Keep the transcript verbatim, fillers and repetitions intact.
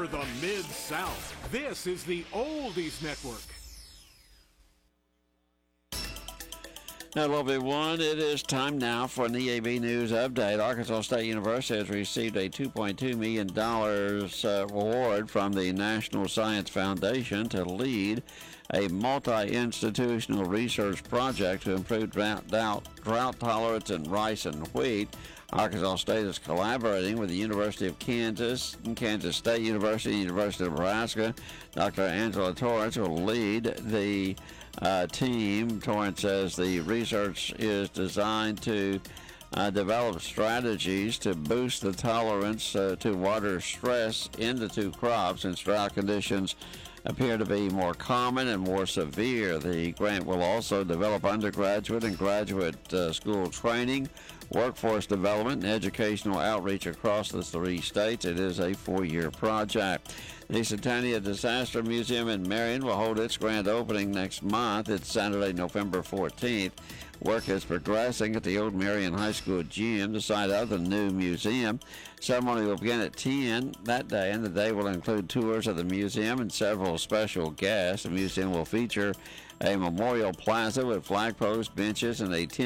for the Mid-South. This is the Oldies Network. Now, Lovely One, it is time now for an E A B News Update. Arkansas State University has received a two point two million dollars uh, award from the National Science Foundation to lead a multi-institutional research project to improve drought, drought, drought tolerance in rice and wheat. Arkansas State is collaborating with the University of Kansas, Kansas State University, University of Nebraska. Doctor Angela Torrance will lead the uh, team. Torrance says the research is designed to uh, develop strategies to boost the tolerance uh, to water stress in the two crops since drought conditions appear to be more common and more severe. The grant will also develop undergraduate and graduate uh, school training, workforce development, and educational outreach across the three states. It is a four-year project. The Centennial Disaster Museum in Marion will hold its grand opening next month. It's Saturday, November fourteenth. Work is progressing at the old Marion High School gym, the site of the new museum. Ceremony will begin at ten that day, and the day will include tours of the museum and several special guests. The museum will feature a memorial plaza with flag posts, benches, and a